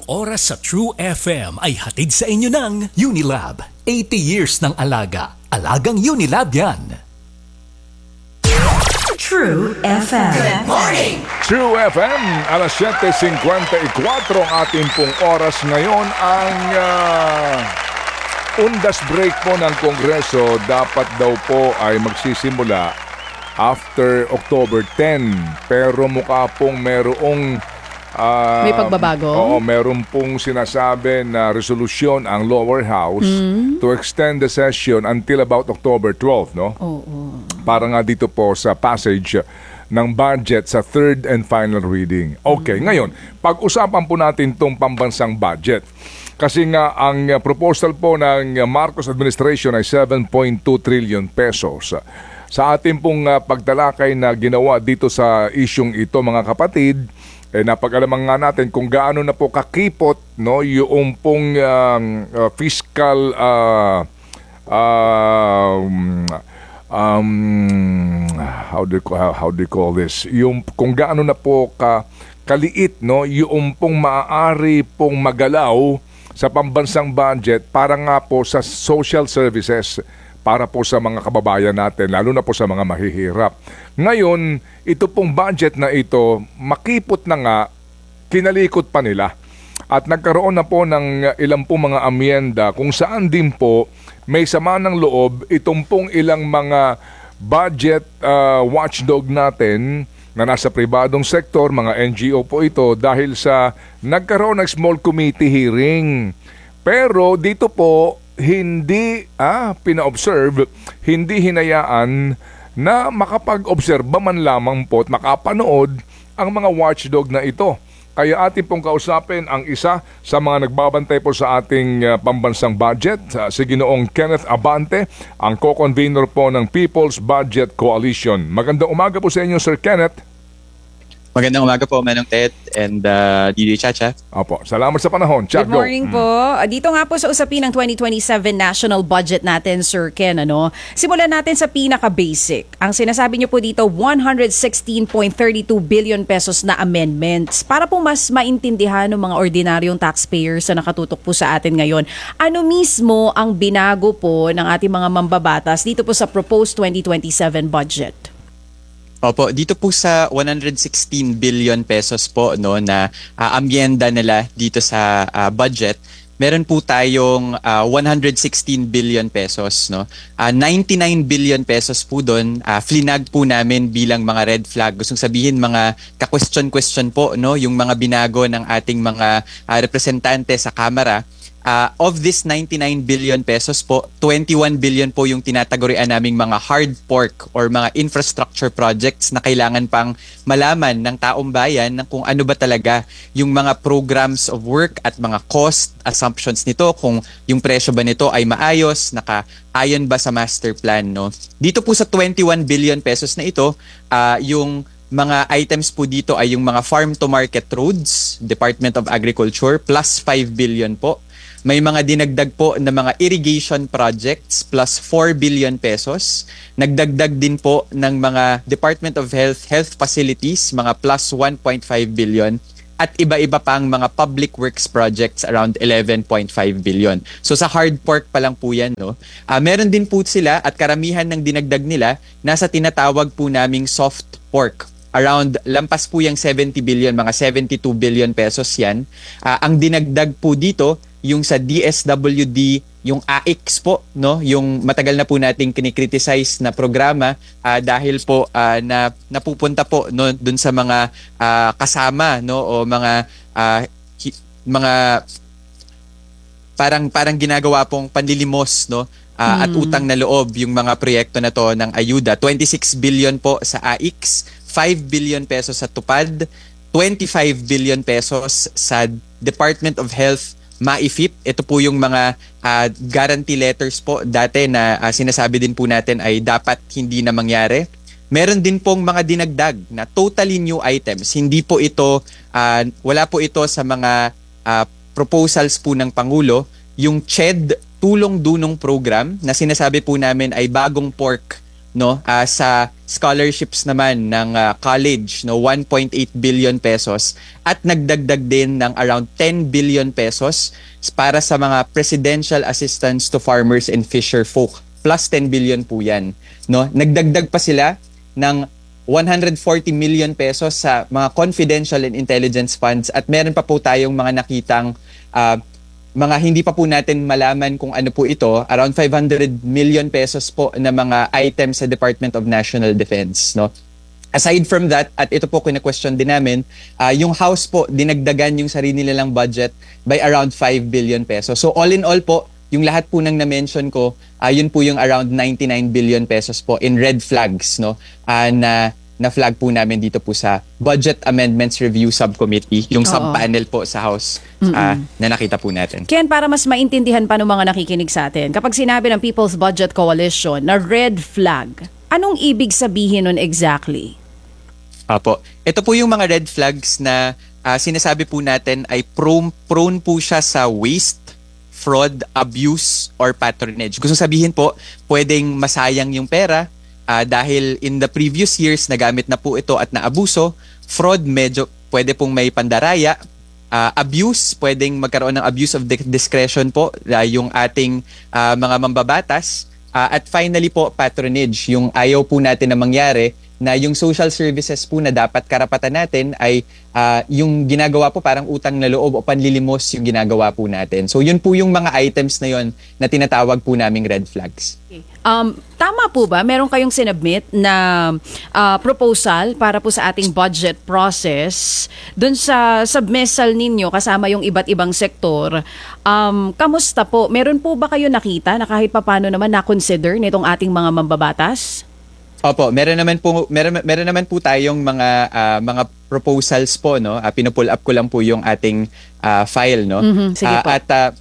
oras sa True FM ay hatid sa inyo ng Unilab. 80 years ng alaga. Alagang Unilab yan. True FM. Good morning! True FM, alas 7.54 ang ating pong oras ngayon. Ang undas break po ng Kongreso dapat daw po ay magsisimula after October 10. Pero mukha pong merong may pagbabago? Oo, meron pong sinasabi na resolusyon ang lower house to extend the session until about October 12, no? Oo. Para nga dito po sa passage ng budget sa third and final reading. Okay, ngayon, pag-usapan po natin itong pambansang budget. Kasi nga ang proposal po ng Marcos administration ay 7.2 trillion pesos. Sa ating pong pagtalakay na ginawa dito sa isyung ito, mga kapatid, napag-alaman nga natin kung gaano na po kakipot, no, yung pong fiscal how do you call this, yung kung gaano na po kaliit, no, yung pong maaari pong magalaw sa pambansang budget para nga po sa social services para po sa mga kababayan natin, lalo na po sa mga mahihirap. Ngayon, ito pong budget na ito, makipot na nga, kinalikot pa nila. At nagkaroon na po ng ilang pong mga amyenda kung saan din po may sama ng loob itong pong ilang mga budget watchdog natin na nasa pribadong sektor, mga NGO po ito, dahil sa nagkaroon ng small committee hearing. Pero dito po, hindi pina-observe, hindi hinayaan na makapag-obserba man lamang po at makapanood ang mga watchdog na ito. Kaya atin pong kausapin ang isa sa mga nagbabantay po sa ating pambansang budget, si Ginoong Kenneth Abante, ang co-convener po ng People's Budget Coalition. Magandang umaga po sa inyo, Sir Kenneth. Magandang umaga po, Manong Ted and DJ Chacha. Opo, salamat sa panahon. Good morning po. Dito nga po sa usapin ng 2027 national budget natin, Sir Ken, simulan natin sa pinaka-basic. Ang sinasabi niyo po dito, 116.32 billion pesos na amendments. Para po mas maintindihan ng mga ordinaryong taxpayers na nakatutok po sa atin ngayon, ano mismo ang binago po ng ating mga mambabatas dito po sa proposed 2027 budget? Opo, dito po sa 116 billion pesos po, no, na amyenda nila dito sa budget, meron po tayong 116 billion pesos, no. 99 billion pesos po doon, flinag po namin bilang mga red flag. Gustong sabihin mga ka-question po, no, yung mga binago ng ating mga representante sa Kamara. Of this 99 billion pesos po, 21 billion po yung tinatagurian naming mga hard pork or mga infrastructure projects na kailangan pang malaman ng taong bayan ng kung ano ba talaga yung mga programs of work at mga cost assumptions nito, kung yung presyo ba nito ay maayos, naka-ayon ba sa master plan, no? Dito po sa 21 billion pesos na ito, yung mga items po dito ay yung mga farm to market roads, Department of Agriculture, plus 5 billion po. May mga dinagdag po na mga irrigation projects plus 4 billion pesos. Nagdagdag din po ng mga Department of Health facilities, mga plus 1.5 billion. At iba-iba pang mga public works projects around 11.5 billion. So sa hard pork pa lang po yan, no? Meron din po sila at karamihan ng dinagdag nila nasa tinatawag po naming soft pork. Around lampas po yung 70 billion, mga 72 billion pesos yan. Ang dinagdag po dito, yung sa DSWD, yung AIX po, no, yung matagal na po nating kinikriticize na programa dahil po na napupunta po, no, dun sa mga kasama, no, o mga parang ginagawa pong panlilimos, no, at utang na loob yung mga proyekto na to ng ayuda. 26 billion po sa AIX, 5 billion pesos sa TUPAD, 25 billion pesos sa Department of Health MAIFIP. Ito po yung mga guarantee letters po dati na sinasabi din po natin ay dapat hindi na mangyari. Meron din pong mga dinagdag na totally new items. Hindi po ito, wala po ito sa mga proposals po ng Pangulo. Yung CHED, Tulong Dunong Program, na sinasabi po namin ay bagong pork no, sa scholarships naman ng college, no, 1.8 billion pesos, at nagdagdag din ng around 10 billion pesos para sa mga presidential assistance to farmers and fisher folk, plus 10 billion po yan, no. Nagdagdag pa sila ng 140 million pesos sa mga confidential and intelligence funds, at meron pa po tayong mga nakitang mga hindi pa po natin malaman kung ano po ito, around 500 million pesos po na mga items sa Department of National Defense, no. Aside from that, at ito po kina-question din namin, yung House po dinagdagan yung sarili nilang budget by around 5 billion pesos. So all in all po, yung lahat po nang na-mention ko, yun po yung around 99 billion pesos po in red flags, no, na flag po namin dito po sa Budget Amendments Review Subcommittee, yung sub-panel po sa House na nakita po natin. Ken, para mas maintindihan pa ng mga nakikinig sa atin, kapag sinabi ng People's Budget Coalition na red flag, anong ibig sabihin nun exactly? Apo, ito po yung mga red flags na sinasabi po natin ay prone po siya sa waste, fraud, abuse, or patronage. Gusto sabihin po, pwedeng masayang yung pera, dahil in the previous years nagamit na po ito at naabuso. Fraud, medyo pwede pong may pandaraya. Abuse, pwedeng magkaroon ng abuse of discretion po yung ating mga mambabatas. At finally po, patronage, yung ayaw po natin na mangyari na yung social services po na dapat karapatan natin ay yung ginagawa po parang utang na loob o panlilimos yung ginagawa po natin. So yun po yung mga items na yun na tinatawag po naming red flags. Tama po ba? Meron kayong sinubmit na proposal para po sa ating budget process. Doon sa submissal ninyo kasama yung iba't ibang sektor. Kamusta po? Meron po ba kayo nakita na kahit papano naman na-consider nitong ating mga mambabatas? Opo, meron naman po tayong mga proposals po, no. Pinupull up ko lang po yung ating file, no. Sige po.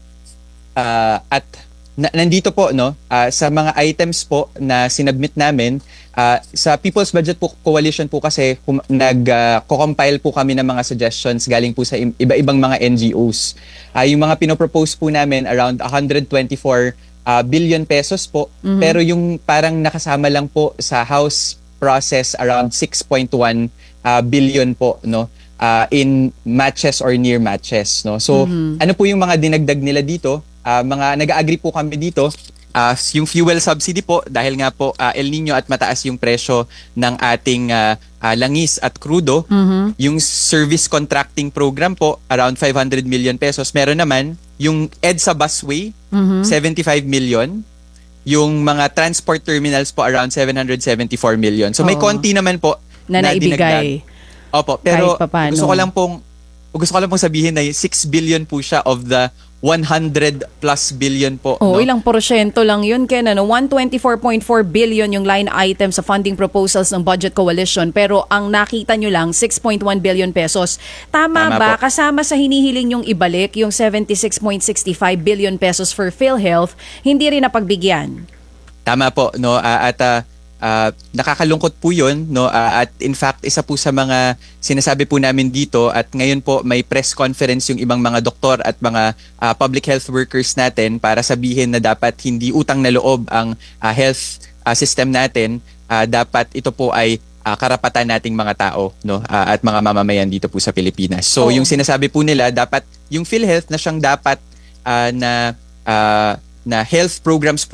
At nandito po, no, sa mga items po na sinubmit namin sa People's Budget po Coalition po, kasi nag-compile po kami ng mga suggestions galing po sa iba-ibang mga NGOs. Yung mga pinopropose po namin around 124 billion pesos po, pero yung parang nakasama lang po sa House process around 6.1 billion po, no, in matches or near matches, no. So ano po yung mga dinagdag nila dito? Mga nag-agree po kami dito, yung fuel subsidy po, dahil nga po El Nino at mataas yung presyo ng ating langis at krudo. Yung service contracting program po, around 500 million pesos. Meron naman yung EDSA busway, 75 million. Yung mga transport terminals po, around 774 million. So may konti naman po na naibigay. Opo, pero gusto ko lang pong sabihin na 6 billion po siya of the 100 plus billion po. Oh, no? Ilang porsyento lang yun, Ken? 124.4 billion yung line item sa funding proposals ng Budget Coalition, pero ang nakita nyo lang 6.1 billion pesos. Tama ba? Po. Kasama sa hinihiling yung ibalik, yung 76.65 billion pesos for PhilHealth, hindi rin napagbigyan? Tama po, no. Nakakalungkot po yun, no. At in fact, isa po sa mga sinasabi po namin dito, at ngayon po may press conference yung ibang mga doktor at mga public health workers natin para sabihin na dapat hindi utang na loob ang health system natin. Dapat ito po ay karapatan nating mga tao, no, at mga mamamayan dito po sa Pilipinas. So yung sinasabi po nila, dapat yung PhilHealth na siyang dapat na health programs